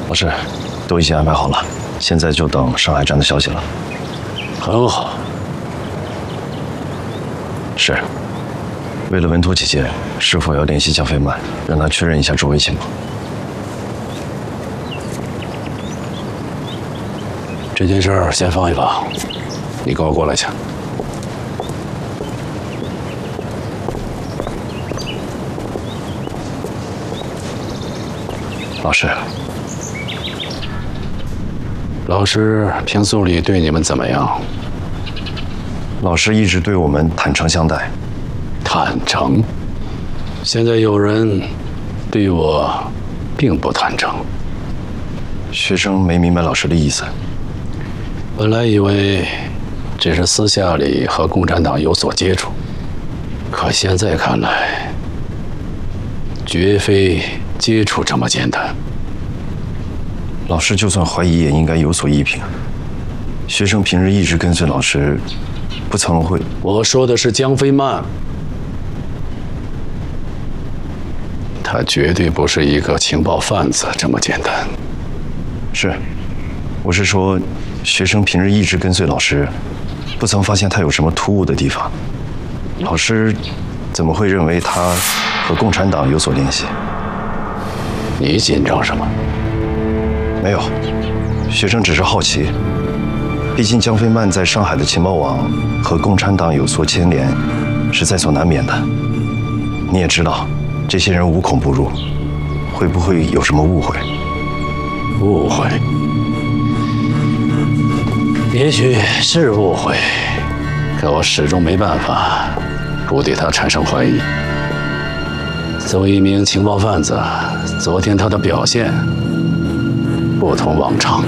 老师，都已经安排好了，现在就等上海站的消息了。 很好。 是。为了稳妥起见，是否要联系江飞曼，让他确认一下周围情况？ 这件事儿先放一放，你跟我过来去。 老师， 老师平素里对你们怎么样？ 老师一直对我们坦诚相待。 坦诚？现在有人对我并不坦诚。 学生没明白老师的意思。 本来以为只是私下里和共产党有所接触，可现在看来，绝非接触这么简单。 老师就算怀疑，也应该有所依凭。学生平日一直跟随老师，不曾会…… 我说的是江飞曼，他绝对不是一个情报贩子这么简单。 是，我是说，学生平日一直跟随老师，不曾发现他有什么突兀的地方。老师怎么会认为他和共产党有所联系？ 你紧张什么？ 没有，学生只是好奇。毕竟江飞曼在上海的情报网和共产党有所牵连，是在所难免的。你也知道，这些人无孔不入，会不会有什么误会？ 误会？也许是误会，可我始终没办法不对他产生怀疑。作为一名情报贩子，昨天他的表现不同往常。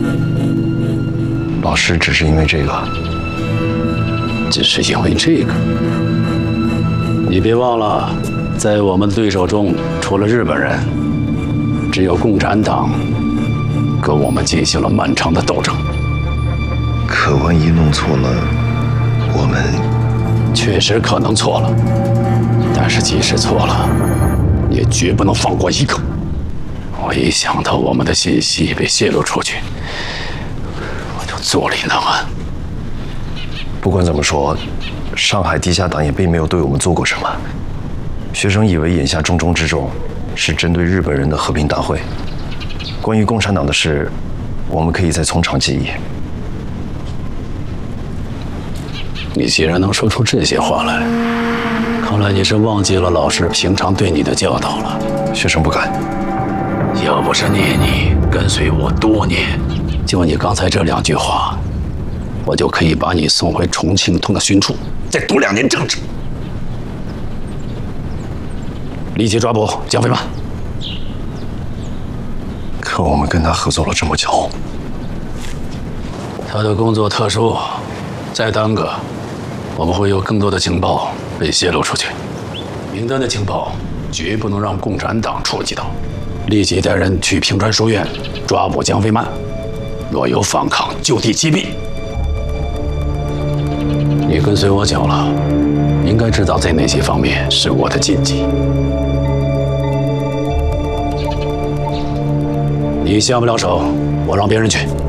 老师只是因为这个？ 只是因为这个？你别忘了，在我们的对手中，除了日本人，只有共产党跟我们进行了漫长的斗争。 可万一弄错了，我们确实可能错了，但是即使错了，也绝不能放过一个。我一想到我们的信息被泄露出去，我就坐立难安。 不管怎么说，上海地下党也并没有对我们做过什么。学生以为眼下重中之重是针对日本人的和平大会，关于共产党的事，我们可以再从长计议。 你既然能说出这些话来，看来你是忘记了老师平常对你的教导了。 学生不敢。 要不是念你跟随我多年，就你刚才这2句话，我就可以把你送回重庆通讯处，再读2年政治。立即抓捕江飞曼。 可我们跟他合作了这么久， 他的工作特殊，再耽搁，我们会有更多的情报被泄露出去。名单的情报绝不能让共产党触及到。立即带人去平川书院抓捕江飞曼，若有反抗，就地击毙。你跟随我久了，应该知道在哪些方面是我的禁忌。你下不了手，我让别人去。